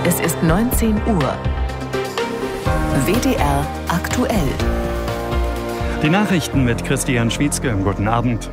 Es ist 19 Uhr. WDR aktuell. Die Nachrichten mit Christian Schwietzke. Guten Abend.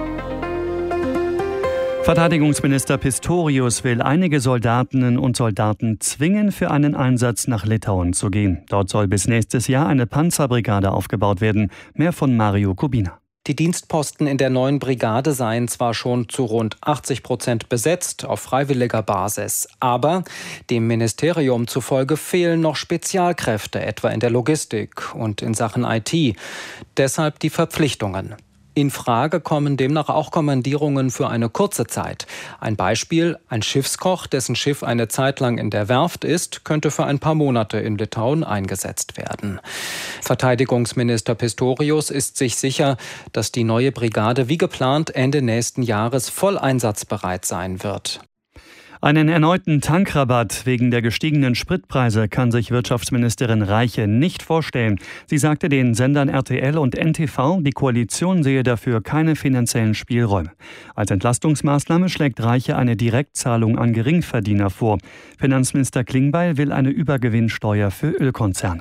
Verteidigungsminister Pistorius will einige Soldatinnen und Soldaten zwingen, für einen Einsatz nach Litauen zu gehen. Dort soll bis nächstes Jahr eine Panzerbrigade aufgebaut werden. Mehr von Mario Kubina. Die Dienstposten in der neuen Brigade seien zwar schon zu rund 80% besetzt auf freiwilliger Basis, aber dem Ministerium zufolge fehlen noch Spezialkräfte, etwa in der Logistik und in Sachen IT. Deshalb die Verpflichtungen. In Frage kommen demnach auch Kommandierungen für eine kurze Zeit. Ein Beispiel: ein Schiffskoch, dessen Schiff eine Zeit lang in der Werft ist, könnte für ein paar Monate in Litauen eingesetzt werden. Verteidigungsminister Pistorius ist sich sicher, dass die neue Brigade wie geplant Ende nächsten Jahres voll einsatzbereit sein wird. Einen erneuten Tankrabatt wegen der gestiegenen Spritpreise kann sich Wirtschaftsministerin Reiche nicht vorstellen. Sie sagte den Sendern RTL und NTV, die Koalition sehe dafür keine finanziellen Spielräume. Als Entlastungsmaßnahme schlägt Reiche eine Direktzahlung an Geringverdiener vor. Finanzminister Klingbeil will eine Übergewinnsteuer für Ölkonzerne.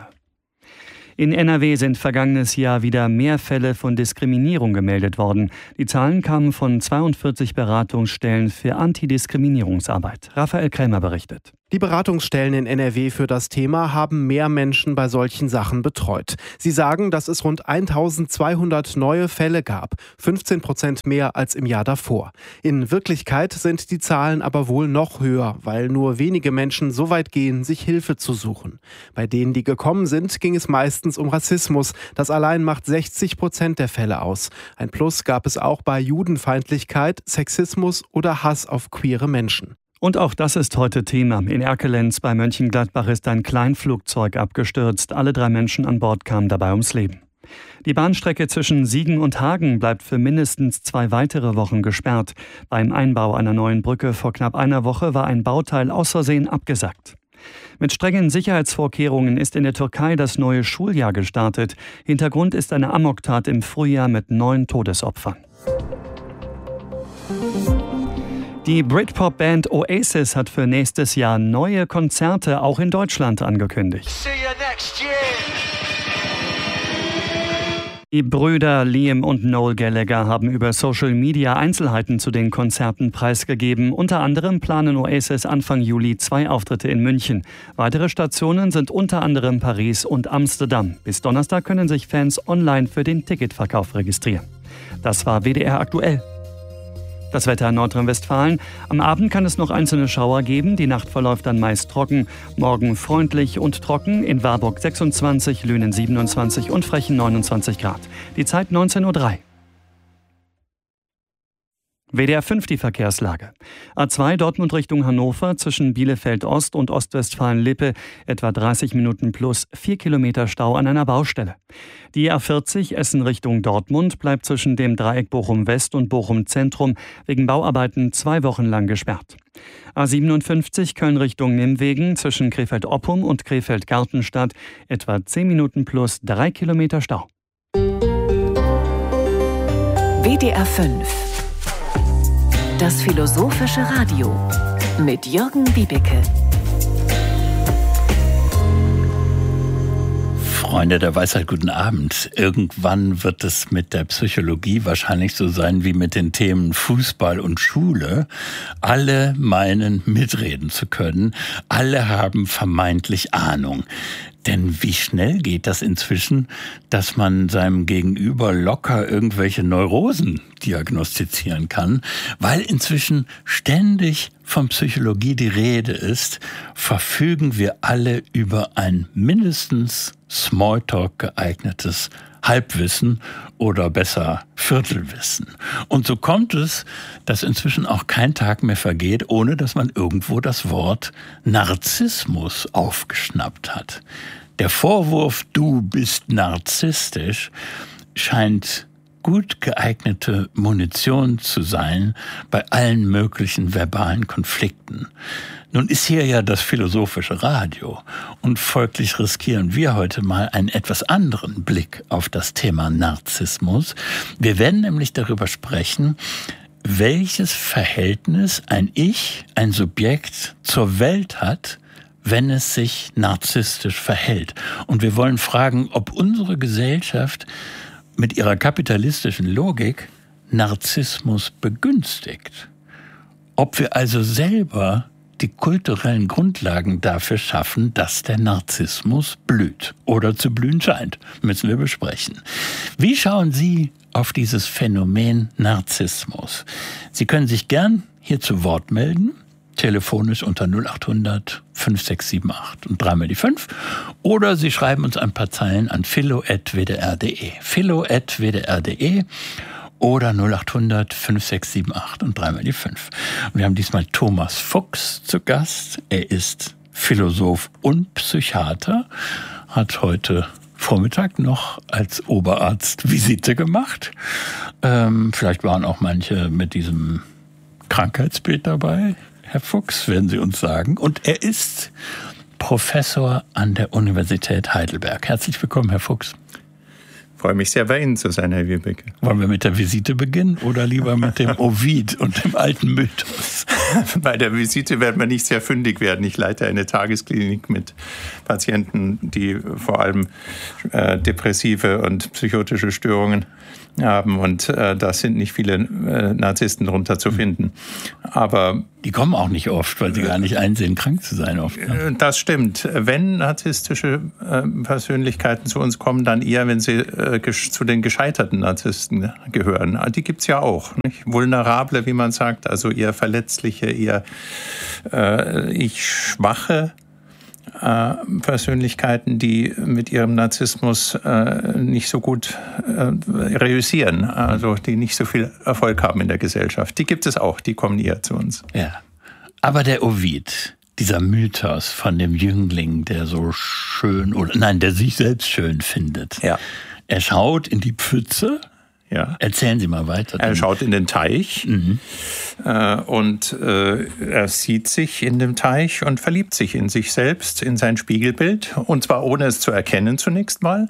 In NRW sind vergangenes Jahr wieder mehr Fälle von Diskriminierung gemeldet worden. Die Zahlen kamen von 42 Beratungsstellen für Antidiskriminierungsarbeit. Raphael Krämer berichtet. Die Beratungsstellen in NRW für das Thema haben mehr Menschen bei solchen Sachen betreut. Sie sagen, dass es rund 1200 neue Fälle gab, 15% mehr als im Jahr davor. In Wirklichkeit sind die Zahlen aber wohl noch höher, weil nur wenige Menschen so weit gehen, sich Hilfe zu suchen. Bei denen, die gekommen sind, ging es meistens um Rassismus. Das allein macht 60% der Fälle aus. Ein Plus gab es auch bei Judenfeindlichkeit, Sexismus oder Hass auf queere Menschen. Und auch das ist heute Thema. In Erkelenz bei Mönchengladbach ist ein Kleinflugzeug abgestürzt. Alle 3 Menschen an Bord kamen dabei ums Leben. Die Bahnstrecke zwischen Siegen und Hagen bleibt für mindestens 2 weitere Wochen gesperrt. Beim Einbau einer neuen Brücke vor knapp einer Woche war ein Bauteil aus Versehen abgesackt. Mit strengen Sicherheitsvorkehrungen ist in der Türkei das neue Schuljahr gestartet. Hintergrund ist eine Amoktat im Frühjahr mit 9 Todesopfern. Die Britpop-Band Oasis hat für nächstes Jahr neue Konzerte auch in Deutschland angekündigt. Die Brüder Liam und Noel Gallagher haben über Social Media Einzelheiten zu den Konzerten preisgegeben. Unter anderem planen Oasis Anfang Juli 2 Auftritte in München. Weitere Stationen sind unter anderem Paris und Amsterdam. Bis Donnerstag können sich Fans online für den Ticketverkauf registrieren. Das war WDR aktuell. Das Wetter in Nordrhein-Westfalen. Am Abend kann es noch einzelne Schauer geben. Die Nacht verläuft dann meist trocken. Morgen freundlich und trocken. In Warburg 26, Lünen 27 und Frechen 29 Grad. Die Zeit 19:03 Uhr. WDR 5 die Verkehrslage. A2 Dortmund Richtung Hannover zwischen Bielefeld Ost und Ostwestfalen-Lippe etwa 30 Minuten plus 4 Kilometer Stau an einer Baustelle. Die A40 Essen Richtung Dortmund bleibt zwischen dem Dreieck Bochum West und Bochum Zentrum wegen Bauarbeiten 2 Wochen lang gesperrt. A57 Köln Richtung Nimwegen zwischen Krefeld-Oppum und Krefeld-Gartenstadt etwa 10 Minuten plus 3 Kilometer Stau. WDR 5 Das philosophische Radio mit Jürgen Wiebeke. Freunde der Weisheit, guten Abend. Irgendwann wird es mit der Psychologie wahrscheinlich so sein wie mit den Themen Fußball und Schule. Alle meinen, mitreden zu können. Alle haben vermeintlich Ahnung. Denn wie schnell geht das inzwischen, dass man seinem Gegenüber locker irgendwelche Neurosen diagnostizieren kann? Weil inzwischen ständig von Psychologie die Rede ist, verfügen wir alle über ein mindestens Smalltalk geeignetes Halbwissen oder besser Viertelwissen. Und so kommt es, dass inzwischen auch kein Tag mehr vergeht, ohne dass man irgendwo das Wort Narzissmus aufgeschnappt hat. Der Vorwurf, du bist narzisstisch, scheint gut geeignete Munition zu sein bei allen möglichen verbalen Konflikten. Nun ist hier ja das philosophische Radio und folglich riskieren wir heute mal einen etwas anderen Blick auf das Thema Narzissmus. Wir werden nämlich darüber sprechen, welches Verhältnis ein Ich, ein Subjekt zur Welt hat, wenn es sich narzisstisch verhält. Und wir wollen fragen, ob unsere Gesellschaft mit ihrer kapitalistischen Logik Narzissmus begünstigt. Ob wir also selber die kulturellen Grundlagen dafür schaffen, dass der Narzissmus blüht oder zu blühen scheint, müssen wir besprechen. Wie schauen Sie auf dieses Phänomen Narzissmus? Sie können sich gern hier zu Wort melden, telefonisch unter 0800 5678 und dreimal die 5. Oder Sie schreiben uns ein paar Zeilen an philo@wdr.de. philo@wdr.de oder 0800 5678 und dreimal die 5. Und wir haben diesmal Thomas Fuchs zu Gast. Er ist Philosoph und Psychiater, hat heute Vormittag noch als Oberarzt Visite gemacht. Vielleicht waren auch manche mit diesem Krankheitsbild dabei. Herr Fuchs, werden Sie uns sagen. Und er ist Professor an der Universität Heidelberg. Herzlich willkommen, Herr Fuchs. Ich freue mich sehr, bei Ihnen zu sein, Herr Wierbecke. Wollen wir mit der Visite beginnen oder lieber mit dem Ovid und dem alten Mythos? Bei der Visite werden wir nicht sehr fündig werden. Ich leite eine Tagesklinik mit Patienten, die vor allem depressive und psychotische Störungen haben. Und da sind nicht viele Narzissten drunter zu finden. Aber die kommen auch nicht oft, weil sie gar nicht einsehen, krank zu sein oft. Ne? Das stimmt. Wenn narzisstische Persönlichkeiten zu uns kommen, dann eher, wenn sie zu den gescheiterten Narzissten gehören. Die gibt's ja auch. Nicht? Vulnerable, wie man sagt, also eher verletzliche, eher schwache Persönlichkeiten, die mit ihrem Narzissmus nicht so gut reüssieren, also die nicht so viel Erfolg haben in der Gesellschaft. Die gibt es auch, die kommen eher zu uns. Ja. Aber der Ovid, dieser Mythos von dem Jüngling, der so schön, der sich selbst schön findet. Ja. Er schaut in die Pfütze. Ja. Erzählen Sie mal weiter. Er schaut in den Teich und er sieht sich in dem Teich und verliebt sich in sich selbst, in sein Spiegelbild. Und zwar ohne es zu erkennen zunächst mal.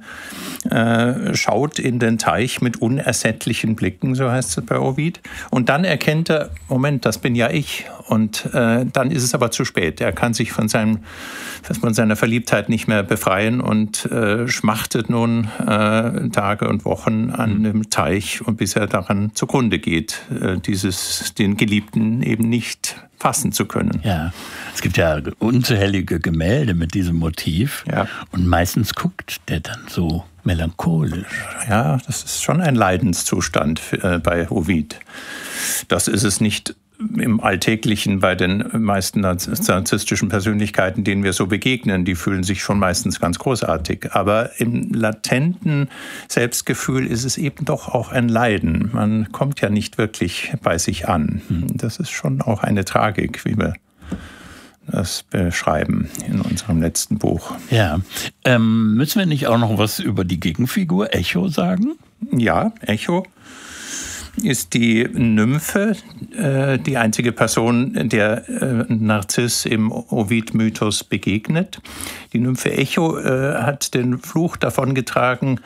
Schaut in den Teich mit unersättlichen Blicken, so heißt es bei Ovid. Und dann erkennt er, Moment, das bin ja ich. Und dann ist es aber zu spät. Er kann sich von seiner Verliebtheit nicht mehr befreien und schmachtet nun Tage und Wochen an dem Teich. Und bis er daran zugrunde geht, den Geliebten eben nicht fassen zu können. Ja, es gibt ja unzählige Gemälde mit diesem Motiv. Ja. Und meistens guckt der dann so melancholisch. Ja, das ist schon ein Leidenszustand bei Ovid. Das ist es nicht im Alltäglichen bei den meisten narzisstischen Persönlichkeiten, denen wir so begegnen. Die fühlen sich schon meistens ganz großartig. Aber im latenten Selbstgefühl ist es eben doch auch ein Leiden. Man kommt ja nicht wirklich bei sich an. Das ist schon auch eine Tragik, wie wir das beschreiben in unserem letzten Buch. Ja. Müssen wir nicht auch noch was über die Gegenfigur Echo sagen? Ja, Echo ist die Nymphe, die einzige Person, der Narziss im Ovid-Mythos begegnet. Die Nymphe Echo hat den Fluch davongetragen,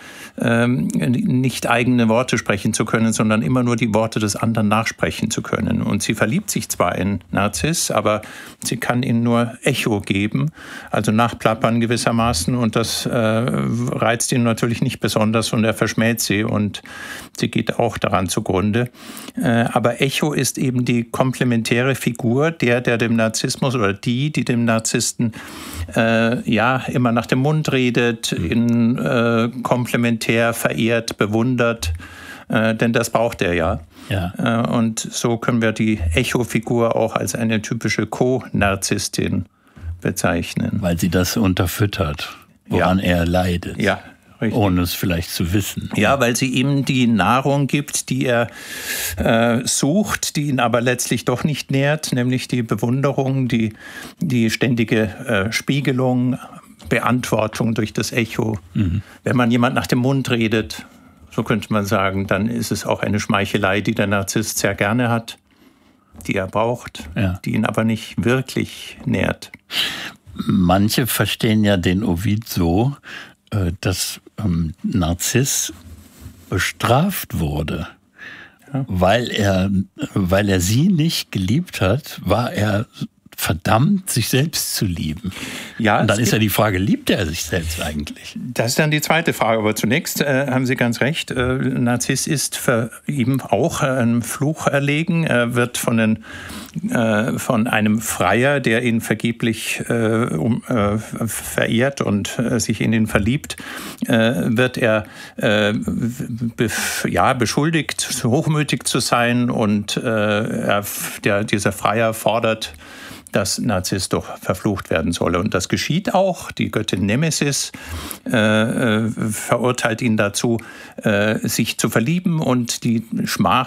nicht eigene Worte sprechen zu können, sondern immer nur die Worte des anderen nachsprechen zu können. Und sie verliebt sich zwar in Narziss, aber sie kann ihm nur Echo geben, also nachplappern gewissermaßen. Und das reizt ihn natürlich nicht besonders und er verschmäht sie und sie geht auch daran zugrunde. Aber Echo ist eben die komplementäre Figur, der dem Narzissmus oder die dem Narzissten immer nach dem Mund redet, ihn komplementär verehrt, bewundert, denn das braucht er ja. Ja. Und so können wir die Echo-Figur auch als eine typische Co-Narzisstin bezeichnen. Weil sie das unterfüttert, woran er leidet. Ja. Richtig. Ohne es vielleicht zu wissen. Ja, weil sie ihm die Nahrung gibt, die er sucht, die ihn aber letztlich doch nicht nährt, nämlich die Bewunderung, die ständige Spiegelung, Beantwortung durch das Echo. Mhm. Wenn man jemand nach dem Mund redet, so könnte man sagen, dann ist es auch eine Schmeichelei, die der Narzisst sehr gerne hat, die er braucht, die ihn aber nicht wirklich nährt. Manche verstehen ja den Ovid so, dass Narziss bestraft wurde, weil er sie nicht geliebt hat, war er verdammt, sich selbst zu lieben. Ja, und dann ist ja die Frage, liebt er sich selbst eigentlich? Das ist dann die zweite Frage. Aber zunächst haben Sie ganz recht, Narziss ist für ihn auch einem Fluch erlegen. Er wird von einem Freier, der ihn vergeblich verehrt und sich in ihn verliebt, wird er beschuldigt, hochmütig zu sein, und dieser Freier fordert, dass Narziss doch verflucht werden solle. Und das geschieht auch. Die Göttin Nemesis verurteilt ihn dazu, sich zu verlieben und den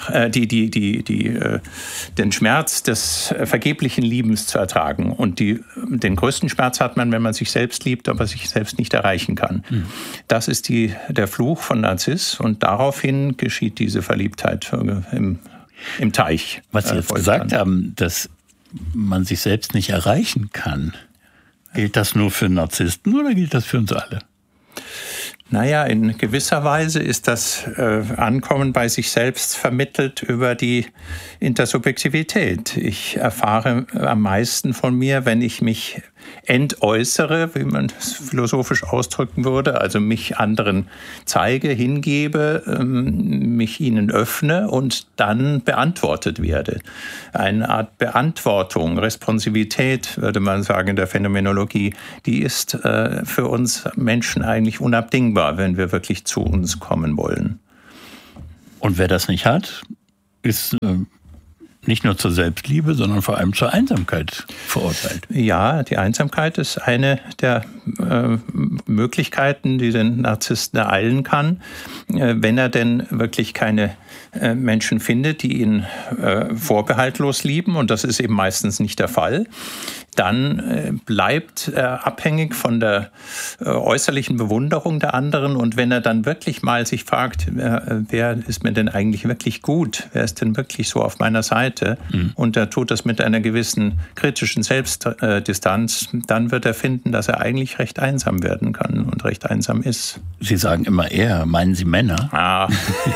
Schmerz des vergeblichen Liebens zu ertragen. Und den größten Schmerz hat man, wenn man sich selbst liebt, aber sich selbst nicht erreichen kann. Mhm. Das ist der Fluch von Narziss, und daraufhin geschieht diese Verliebtheit im Teich. Was Sie jetzt gesagt haben, dass man sich selbst nicht erreichen kann. Gilt das nur für Narzissten oder gilt das für uns alle? Naja, in gewisser Weise ist das Ankommen bei sich selbst vermittelt über die Intersubjektivität. Ich erfahre am meisten von mir, wenn ich mich entäußere, wie man es philosophisch ausdrücken würde, also mich anderen zeige, hingebe, mich ihnen öffne und dann beantwortet werde. Eine Art Beantwortung, Responsivität, würde man sagen in der Phänomenologie, die ist für uns Menschen eigentlich unabdingbar, wenn wir wirklich zu uns kommen wollen. Und wer das nicht hat, ist nicht nur zur Selbstliebe, sondern vor allem zur Einsamkeit verurteilt. Ja, die Einsamkeit ist eine der Möglichkeiten, die den Narzissten ereilen kann, wenn er denn wirklich keine Menschen findet, die ihn vorbehaltlos lieben, und das ist eben meistens nicht der Fall. Dann bleibt er abhängig von der äußerlichen Bewunderung der anderen, und wenn er dann wirklich mal sich fragt, wer ist mir denn eigentlich wirklich gut, wer ist denn wirklich so auf meiner Seite, und er tut das mit einer gewissen kritischen Selbstdistanz, dann wird er finden, dass er eigentlich recht einsam werden kann und recht einsam ist. Sie sagen immer er, meinen Sie Männer? Ah.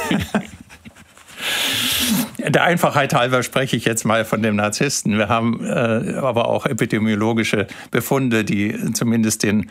Der Einfachheit halber spreche ich jetzt mal von dem Narzissten. Wir haben aber auch epidemiologische Befunde, die zumindest den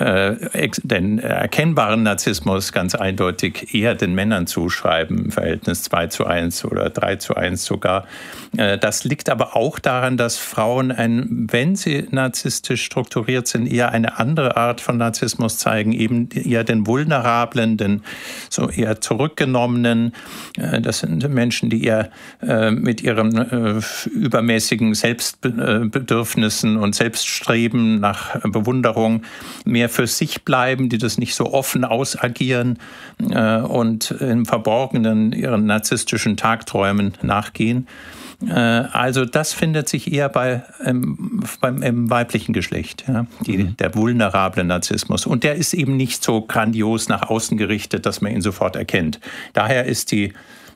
erkennbaren Narzissmus ganz eindeutig eher den Männern zuschreiben, im Verhältnis 2:1 oder 3:1 sogar. Das liegt aber auch daran, dass Frauen, wenn sie narzisstisch strukturiert sind, eher eine andere Art von Narzissmus zeigen, eben eher den vulnerablen, den so eher zurückgenommenen. Das sind Menschen, die eher mit ihren übermäßigen Selbstbedürfnissen und Selbststreben nach Bewunderung mehr für sich bleiben, die das nicht so offen ausagieren und im Verborgenen ihren narzisstischen Tagträumen nachgehen. Also das findet sich eher im weiblichen Geschlecht, ja, der vulnerable Narzissmus. Und der ist eben nicht so grandios nach außen gerichtet, dass man ihn sofort erkennt. Daher ist die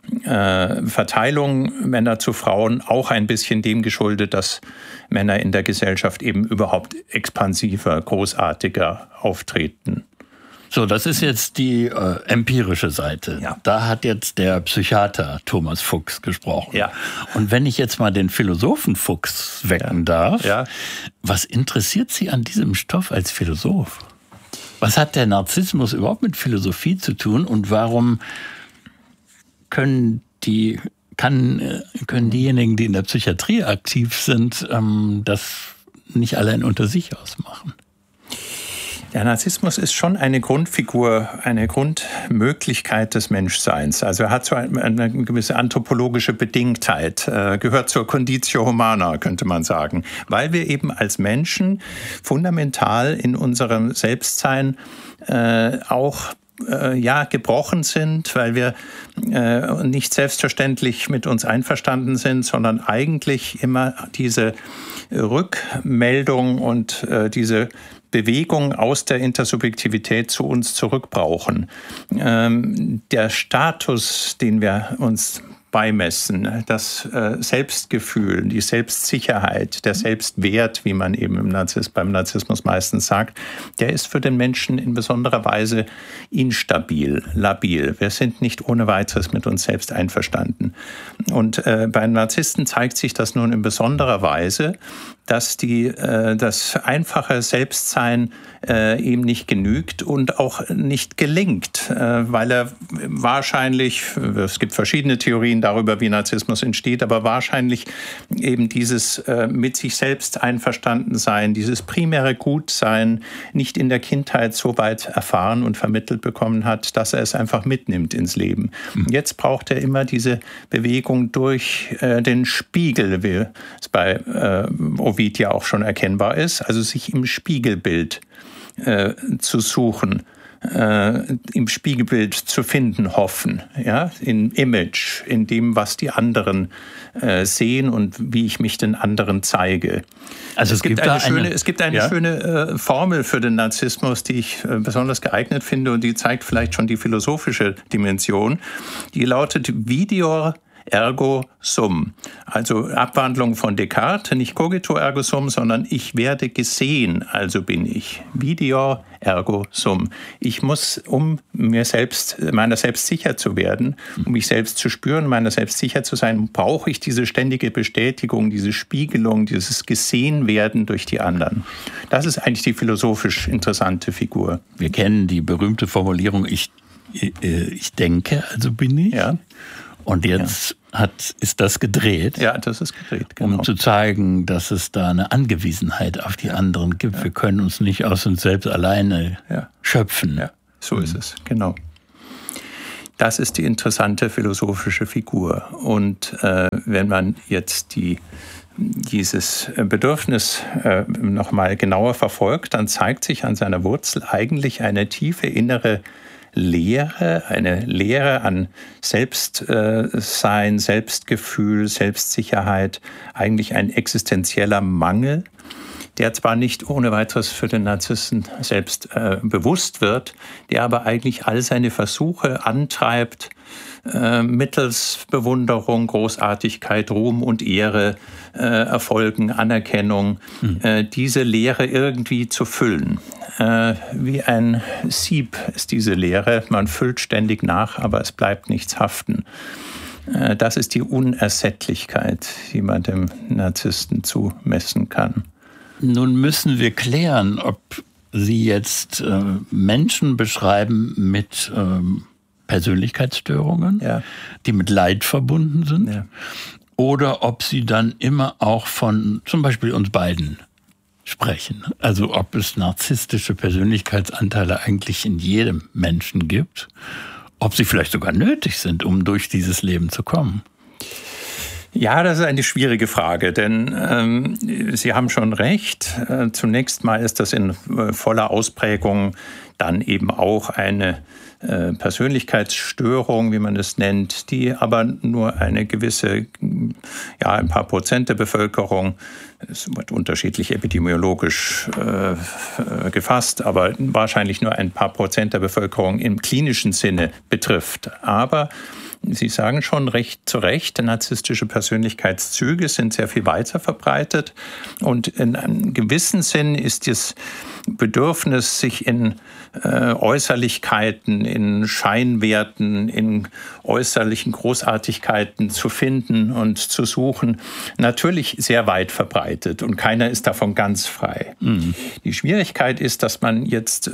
Verteilung Männer zu Frauen auch ein bisschen dem geschuldet, dass Männer in der Gesellschaft eben überhaupt expansiver, großartiger auftreten. So, das ist jetzt die empirische Seite. Ja. Da hat jetzt der Psychiater Thomas Fuchs gesprochen. Ja. Und wenn ich jetzt mal den Philosophen Fuchs wecken darf, was interessiert Sie an diesem Stoff als Philosoph? Was hat der Narzissmus überhaupt mit Philosophie zu tun, und warum können diejenigen, die in der Psychiatrie aktiv sind, das nicht allein unter sich ausmachen? Der Narzissmus ist schon eine Grundfigur, eine Grundmöglichkeit des Menschseins. Also er hat so eine gewisse anthropologische Bedingtheit, gehört zur Conditio Humana, könnte man sagen. Weil wir eben als Menschen fundamental in unserem Selbstsein auch gebrochen sind, weil wir nicht selbstverständlich mit uns einverstanden sind, sondern eigentlich immer diese Rückmeldung und diese Bewegung aus der Intersubjektivität zu uns zurück brauchen. Der Status, den wir uns beimessen, das Selbstgefühl, die Selbstsicherheit, der Selbstwert, wie man eben beim Narzissmus meistens sagt, der ist für den Menschen in besonderer Weise instabil, labil. Wir sind nicht ohne weiteres mit uns selbst einverstanden. Und bei Narzissten zeigt sich das nun in besonderer Weise, dass das einfache Selbstsein ihm nicht genügt und auch nicht gelingt, weil er wahrscheinlich, es gibt verschiedene Theorien darüber, wie Narzissmus entsteht, aber wahrscheinlich eben dieses mit sich selbst einverstanden sein, dieses primäre Gutsein nicht in der Kindheit so weit erfahren und vermittelt bekommen hat, dass er es einfach mitnimmt ins Leben. Jetzt braucht er immer diese Bewegung durch den Spiegel, wie es bei Ovid ja auch schon erkennbar ist, also sich im Spiegelbild zu suchen, im Spiegelbild zu finden, hoffen, ja, im Image, in dem, was die anderen sehen und wie ich mich den anderen zeige. Also es gibt eine schöne Formel für den Narzissmus, die ich besonders geeignet finde und die zeigt vielleicht schon die philosophische Dimension. Die lautet Videor ergo sum. Also Abwandlung von Descartes, nicht cogito ergo sum, sondern ich werde gesehen, also bin ich. Videor ergo sum. Ich muss, um meiner selbst sicher zu werden, um mich selbst zu spüren, meiner selbst sicher zu sein, brauche ich diese ständige Bestätigung, diese Spiegelung, dieses Gesehenwerden durch die anderen. Das ist eigentlich die philosophisch interessante Figur. Wir kennen die berühmte Formulierung, ich denke, also bin ich. Ja. Und jetzt ist das gedreht. Ja, das ist gedreht, genau. Um zu zeigen, dass es da eine Angewiesenheit auf die anderen gibt. Ja. Wir können uns nicht aus uns selbst alleine schöpfen. Ja, so ist es, genau. Das ist die interessante philosophische Figur. Und wenn man jetzt dieses Bedürfnis nochmal genauer verfolgt, dann zeigt sich an seiner Wurzel eigentlich eine tiefe innere Lehre, eine Lehre an Selbstsein, Selbstgefühl, Selbstsicherheit, eigentlich ein existenzieller Mangel, der zwar nicht ohne weiteres für den Narzissten selbst bewusst wird, der aber eigentlich all seine Versuche antreibt, mittels Bewunderung, Großartigkeit, Ruhm und Ehre, Erfolgen, Anerkennung, diese Leere irgendwie zu füllen. Wie ein Sieb ist diese Leere. Man füllt ständig nach, aber es bleibt nichts haften. Das ist die Unersättlichkeit, die man dem Narzissten zumessen kann. Nun müssen wir klären, ob Sie jetzt Menschen beschreiben mit Persönlichkeitsstörungen, die mit Leid verbunden sind, oder ob Sie dann immer auch von zum Beispiel uns beiden sprechen. Also ob es narzisstische Persönlichkeitsanteile eigentlich in jedem Menschen gibt, ob sie vielleicht sogar nötig sind, um durch dieses Leben zu kommen. Ja, das ist eine schwierige Frage, denn Sie haben schon recht. Zunächst mal ist das in voller Ausprägung dann eben auch eine Persönlichkeitsstörung, wie man es nennt, die aber nur eine gewisse, ein paar Prozent der Bevölkerung, es wird unterschiedlich epidemiologisch gefasst, aber wahrscheinlich nur ein paar Prozent der Bevölkerung im klinischen Sinne betrifft. Aber Sie sagen schon zu Recht, narzisstische Persönlichkeitszüge sind sehr viel weiter verbreitet und in einem gewissen Sinn ist das Bedürfnis, sich in Äußerlichkeiten, in Scheinwerten, in äußerlichen Großartigkeiten zu finden und zu suchen, natürlich sehr weit verbreitet und keiner ist davon ganz frei. Mhm. Die Schwierigkeit ist, dass man jetzt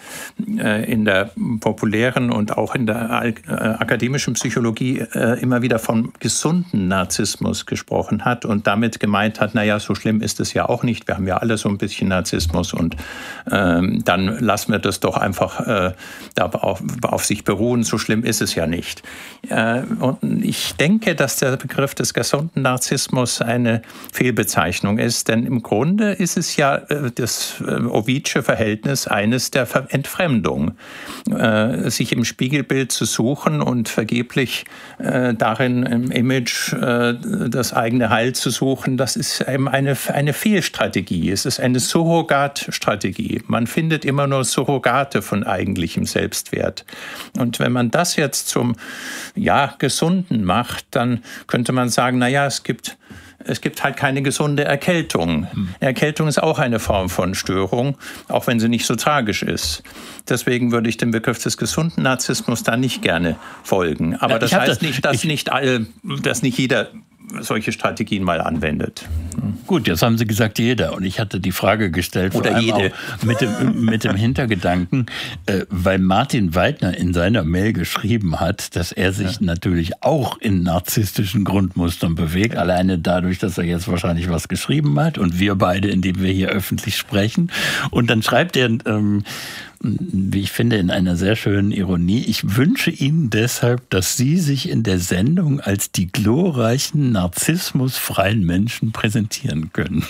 in der populären und auch in der akademischen Psychologie immer wieder vom gesunden Narzissmus gesprochen hat und damit gemeint hat, so schlimm ist es ja auch nicht, wir haben ja alle so ein bisschen Narzissmus und dann lassen wir das doch einfach auf sich beruhen, so schlimm ist es ja nicht. Und ich denke, dass der Begriff des gesunden Narzissmus eine Fehlbezeichnung ist, denn im Grunde ist es ja das Ovidsche Verhältnis eines der Entfremdung. Sich im Spiegelbild zu suchen und vergeblich darin im Image das eigene Heil zu suchen, das ist eben eine Fehlstrategie. Es ist eine Surrogatstrategie. Man findet immer nur Surrogate von eigentlichem Selbstwert. Und wenn man das jetzt zum Gesunden macht, dann könnte man sagen, es gibt halt keine gesunde Erkältung. Erkältung ist auch eine Form von Störung, auch wenn sie nicht so tragisch ist. Deswegen würde ich dem Begriff des gesunden Narzissmus da nicht gerne folgen. Aber das heißt nicht, dass nicht jeder solche Strategien mal anwendet. Gut, jetzt haben Sie gesagt, jeder. Und ich hatte die Frage gestellt, oder jede, mit dem Hintergedanken, weil Martin Weidner in seiner Mail geschrieben hat, dass er sich natürlich auch in narzisstischen Grundmustern bewegt. Alleine dadurch, dass er jetzt wahrscheinlich was geschrieben hat und wir beide, indem wir hier öffentlich sprechen. Und dann schreibt er, wie ich finde, in einer sehr schönen Ironie: Ich wünsche Ihnen deshalb, dass Sie sich in der Sendung als die glorreichen, narzissmusfreien Menschen präsentieren können.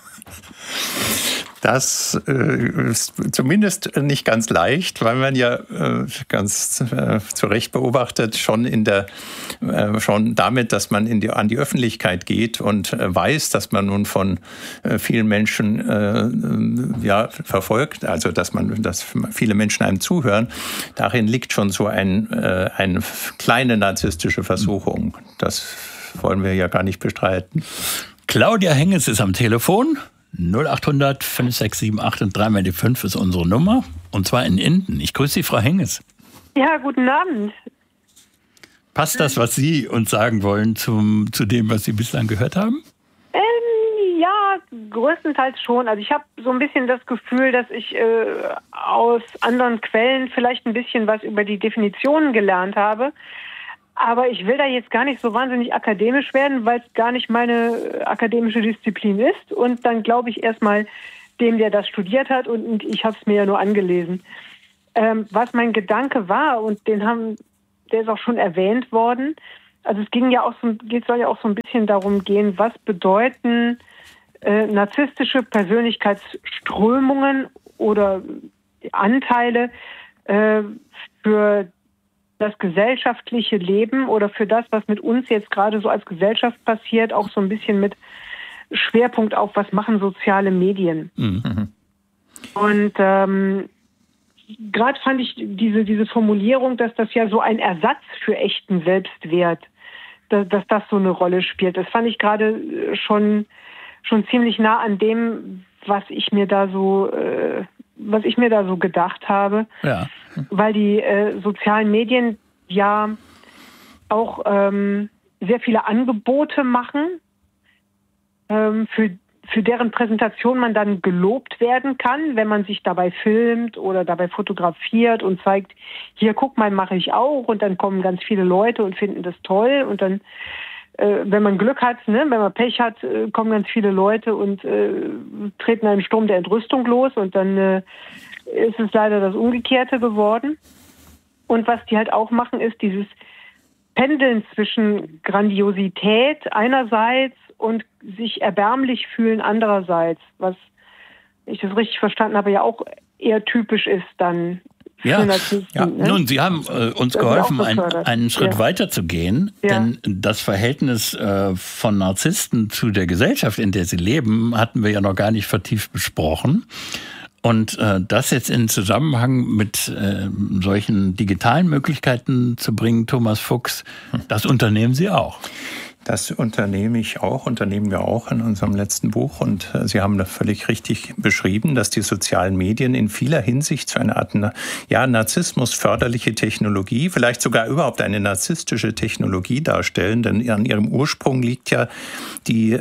Das ist zumindest nicht ganz leicht, weil man ja ganz zu Recht beobachtet, schon damit, dass man an die Öffentlichkeit geht und weiß, dass man nun von vielen Menschen verfolgt, also dass viele Menschen einem zuhören, darin liegt schon so eine kleine narzisstische Versuchung. Das wollen wir ja gar nicht bestreiten. Claudia Henges ist am Telefon. 0800 5678 und 3 die 5 ist unsere Nummer. Und zwar in Minden. Ich grüße Sie, Frau Henges. Ja, guten Abend. Passt das, was Sie uns sagen wollen, zu dem, was Sie bislang gehört haben? Ja, größtenteils schon. Also ich habe so ein bisschen das Gefühl, dass ich aus anderen Quellen vielleicht ein bisschen was über die Definitionen gelernt habe. Aber ich will da jetzt gar nicht so wahnsinnig akademisch werden, weil es gar nicht meine akademische Disziplin ist. Und dann glaube ich erstmal dem, der das studiert hat, und ich habe es mir ja nur angelesen. Was mein Gedanke war, und der ist auch schon erwähnt worden, also es soll ja auch so ein bisschen darum gehen, was bedeuten narzisstische Persönlichkeitsströmungen oder Anteile für das gesellschaftliche Leben oder für das, was mit uns jetzt gerade so als Gesellschaft passiert, auch so ein bisschen mit Schwerpunkt auf, was machen soziale Medien. Mhm. Und gerade fand ich diese Formulierung, dass das ja so ein Ersatz für echten Selbstwert, dass das so eine Rolle spielt. Das fand ich gerade schon ziemlich nah an dem, was ich mir da so gedacht habe. Ja. Weil die sozialen Medien ja auch sehr viele Angebote machen, für deren Präsentation man dann gelobt werden kann, wenn man sich dabei filmt oder dabei fotografiert und zeigt, hier, guck mal, mache ich auch. Und dann kommen ganz viele Leute und finden das toll. Und dann, wenn man Glück hat, wenn man Pech hat, kommen ganz viele Leute und treten einen Sturm der Entrüstung los. Und dann ist es leider das Umgekehrte geworden. Und was die halt auch machen, ist dieses Pendeln zwischen Grandiosität einerseits und sich erbärmlich fühlen andererseits, was, wenn ich das richtig verstanden habe, ja auch eher typisch ist dann. Ja. Ne? Nun, Sie haben uns geholfen, einen Schritt weiter zu gehen, denn das Verhältnis von Narzissten zu der Gesellschaft, in der sie leben, hatten wir ja noch gar nicht vertieft besprochen. Und das jetzt in Zusammenhang mit solchen digitalen Möglichkeiten zu bringen, Thomas Fuchs, das unternehmen Sie auch. Das unternehmen wir auch in unserem letzten Buch. Und Sie haben das völlig richtig beschrieben, dass die sozialen Medien in vieler Hinsicht zu einer Art narzissmusförderliche Technologie, vielleicht sogar überhaupt eine narzisstische Technologie darstellen. Denn an ihrem Ursprung liegt ja die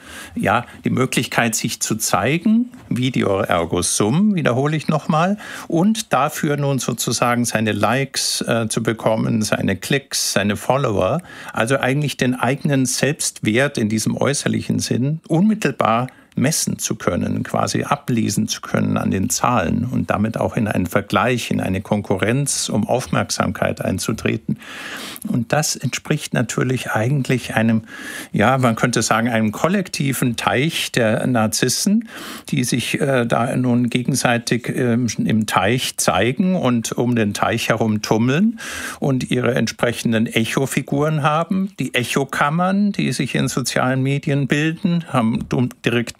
Möglichkeit, sich zu zeigen, Video ergo sum, wiederhole ich nochmal, und dafür nun sozusagen seine Likes zu bekommen, seine Klicks, seine Follower, also eigentlich den eigenen Selbstwert in diesem äußerlichen Sinn unmittelbar messen zu können, quasi ablesen zu können an den Zahlen und damit auch in einen Vergleich, in eine Konkurrenz, um Aufmerksamkeit einzutreten. Und das entspricht natürlich eigentlich einem, man könnte sagen, einem kollektiven Teich der Narzissen, die sich da nun gegenseitig im Teich zeigen und um den Teich herum tummeln und ihre entsprechenden Echofiguren haben. Die Echokammern, die sich in sozialen Medien bilden, haben direkten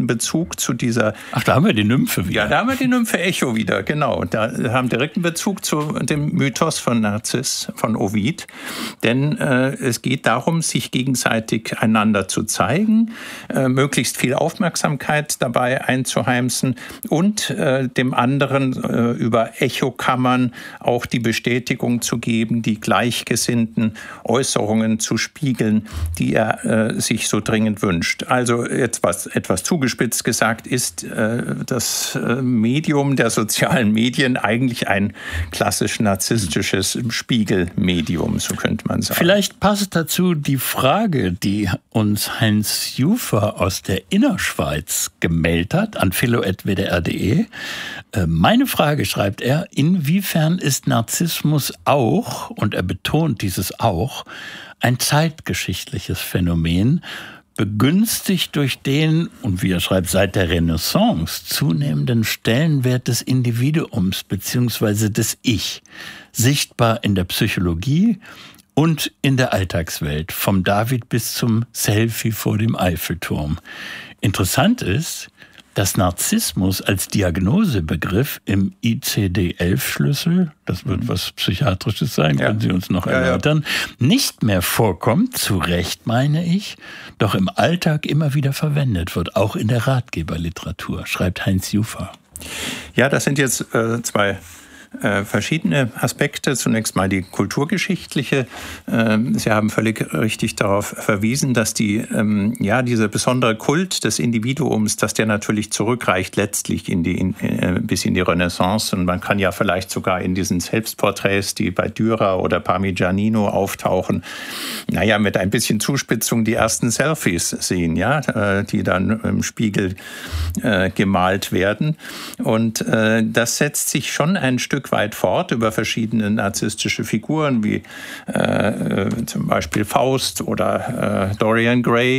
direkten Bezug zu dieser... Ach, da haben wir die Nymphe wieder. Ja, da haben wir die Nymphe Echo wieder, genau. Da haben direkten Bezug zu dem Mythos von Narziss, von Ovid. Denn es geht darum, sich gegenseitig einander zu zeigen, möglichst viel Aufmerksamkeit dabei einzuheimsen und dem anderen über Echokammern auch die Bestätigung zu geben, die gleichgesinnten Äußerungen zu spiegeln, die er sich so dringend wünscht. Also etwas zugespitzt gesagt ist das Medium der sozialen Medien eigentlich ein klassisch narzisstisches Spiegelmedium, so könnte man sagen. Vielleicht passt dazu die Frage, die uns Heinz Jufer aus der Innerschweiz gemeldet hat, an philo@wdr.de. Meine Frage, schreibt er, inwiefern ist Narzissmus auch, und er betont dieses auch, ein zeitgeschichtliches Phänomen, begünstigt durch den, und wie er schreibt, seit der Renaissance zunehmenden Stellenwert des Individuums bzw. des Ich, sichtbar in der Psychologie und in der Alltagswelt, vom David bis zum Selfie vor dem Eiffelturm. Interessant ist, dass Narzissmus als Diagnosebegriff im ICD-11-Schlüssel, das wird was Psychiatrisches sein, können Sie uns noch erläutern, nicht mehr vorkommt, zu Recht meine ich, doch im Alltag immer wieder verwendet wird, auch in der Ratgeberliteratur, schreibt Heinz Jufer. Ja, das sind jetzt zwei verschiedene Aspekte. Zunächst mal die kulturgeschichtliche. Sie haben völlig richtig darauf verwiesen, dass dieser besondere Kult des Individuums, dass der natürlich zurückreicht letztlich bis in die Renaissance. Und man kann ja vielleicht sogar in diesen Selbstporträts, die bei Dürer oder Parmigianino auftauchen, mit ein bisschen Zuspitzung die ersten Selfies sehen, die dann im Spiegel gemalt werden. Und das setzt sich schon ein Stück weit fort über verschiedene narzisstische Figuren wie zum Beispiel Faust oder Dorian Gray.